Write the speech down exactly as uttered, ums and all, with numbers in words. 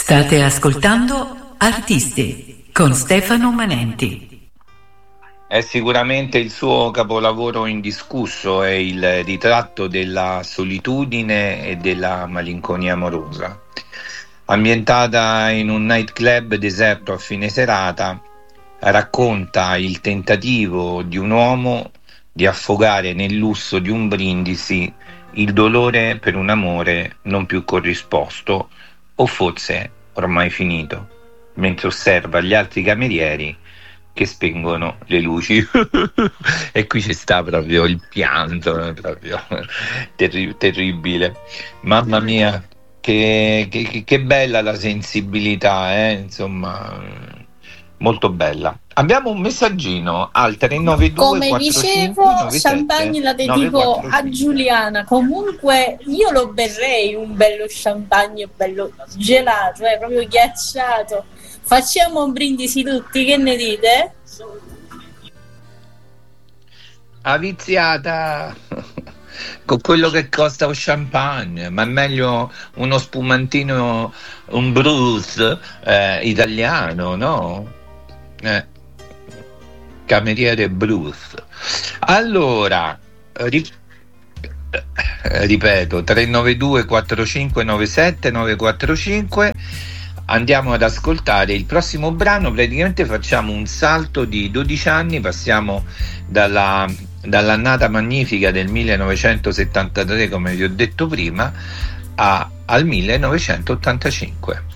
State ascoltando Artiste con Stefano Manenti. È sicuramente il suo capolavoro indiscusso, è il ritratto della solitudine e della malinconia amorosa. Ambientata in un nightclub deserto a fine serata, racconta il tentativo di un uomo di affogare nel lusso di un brindisi il dolore per un amore non più corrisposto, o forse ormai finito, mentre osserva gli altri camerieri che spengono le luci. E qui ci sta proprio il pianto, proprio terri- terribile. Mamma mia, che, che, che bella la sensibilità, eh? Insomma, molto bella. Abbiamo un messaggino al tre nove due Come quattro cinque dicevo, nove sette champagne la nove dedico quattro a cinque. Giuliana. Comunque io lo berrei un bello champagne bello gelato, eh, proprio ghiacciato. Facciamo un brindisi tutti, che ne dite? Ha viziata con quello che costa un champagne, ma è meglio uno spumantino, un Bruce eh, italiano, no? Eh, cameriere Bruce. Allora, ri- eh, ripeto, tre nove due quattro cinque nove sette nove quattro cinque. Andiamo ad ascoltare il prossimo brano. Praticamente facciamo un salto di dodici anni, passiamo dalla, dall'annata magnifica del millenovecentosettantatré, come vi ho detto prima, a, al millenovecentottantacinque.